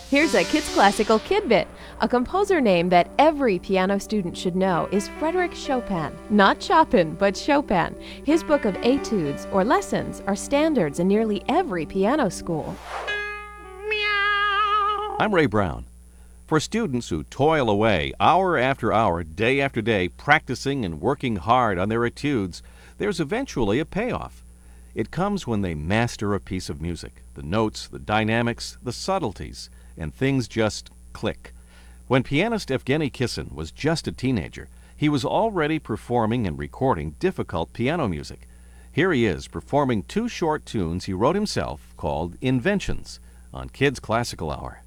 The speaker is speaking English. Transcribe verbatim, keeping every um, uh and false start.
Here's a Kids Classical Kidbit. A composer name that every piano student should know is Frédéric Chopin. Not Chopin, but Chopin. His book of etudes, or lessons, are standards in nearly every piano school. I'm Ray Brown. For students who toil away hour after hour, day after day, practicing and working hard on their etudes, there's eventually a payoff. It comes when they master a piece of music, the notes, the dynamics, the subtleties, and things just click. When pianist Evgeny Kissin was just a teenager, he was already performing and recording difficult piano music. Here he is performing two short tunes he wrote himself called Inventions on Kids Classical Hour.